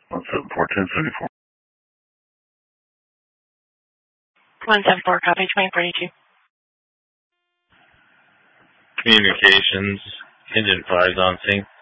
174-1074. 174, copy, 2042. Communications, Engine 5's on scene.